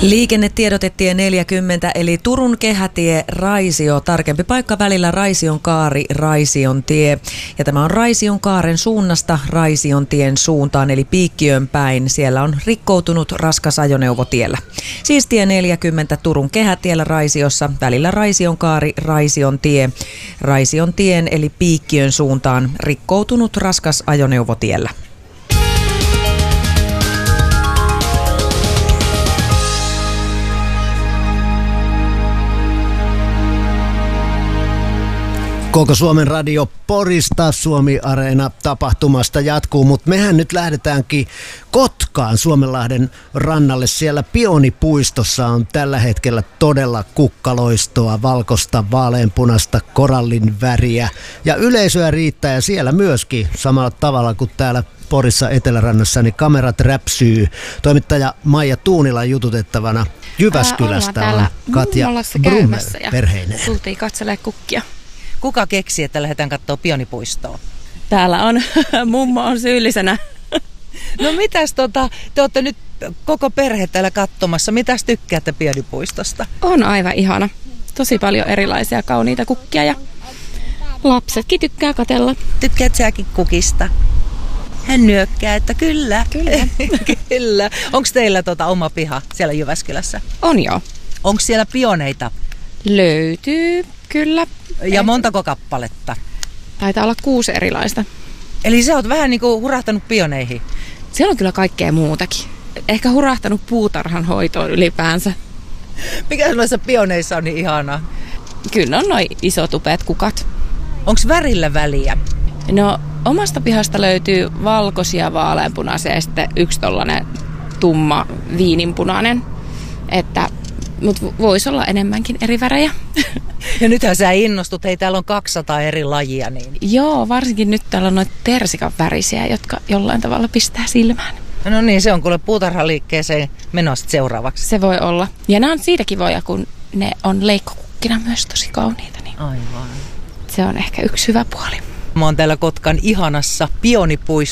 Liikennetiedotetie 40 eli Turun kehätie Raisio, tarkempi paikka välillä Raisionkaari, Raisiontie. Ja tämä on Raisionkaaren suunnasta Raisiontien suuntaan eli Piikkiön päin. Siellä on rikkoutunut raskas ajoneuvo tiellä. Siis tie 40 Turun kehätiellä Raisiossa välillä Raisionkaari, Raisiontie. Raisiontien eli Piikkiön suuntaan rikkoutunut raskas ajoneuvo tiellä. Koko Suomen radio Porista Suomi-areena -tapahtumasta jatkuu, mutta mehän nyt lähdetäänkin Kotkaan Suomenlahden rannalle. Siellä Pionipuistossa on tällä hetkellä todella kukkaloistoa, valkoista, vaaleanpunasta, korallin väriä ja yleisöä riittää ja siellä myöskin samalla tavalla kuin täällä Porissa Etelärannassa, niin kamerat räpsyy. Toimittaja Maija Tuunila jututettavana Jyväskylästä on Katja Brummer perheineen. Tultiin katselemaan kukkia. Kuka keksi, että lähdetään katsoa Pionipuistoa? Täällä on, mummo on syyllisenä. No mitäs te olette nyt koko perhe täällä katsomassa. Mitäs tykkäätte Pionipuistosta? On aivan ihana. Tosi paljon erilaisia kauniita kukkia ja lapsetkin tykkää katsella. Tykkäät säkin kukista? Hän nyökkää, että kyllä. Kyllä. Kyllä. Onko teillä oma piha siellä Jyväskylässä? On joo. Onko siellä pioneita? Löytyy, kyllä. Ja montako kappaletta? Taitaa olla 6 erilaista. Eli sä oot vähän niinku hurahtanut pioneihin? Siellä on kyllä kaikkea muutakin. Ehkä hurahtanut puutarhan hoitoon ylipäänsä. Mikä noissa pioneissa on niin ihanaa? Kyllä on noi isot upeat kukat. Onko värillä väliä? No omasta pihasta löytyy valkoisia, vaaleanpunaisia ja sitten yksi tollainen tumma viininpunainen. Mutta voisi olla enemmänkin eri värejä. Ja nythän sä innostut, hei täällä on 200 eri lajia. Niin. Joo, varsinkin nyt täällä on noita tersikan värisiä, jotka jollain tavalla pistää silmään. No niin, se on kuule puutarhaliikkeeseen menossa seuraavaksi. Se voi olla. Ja nämä on siitä kivoja, kun ne on leikkokukkina myös tosi kauniita. Niin aivan. Se on ehkä yksi hyvä puoli. Mä oon täällä Kotkan ihanassa Pionipuistossa.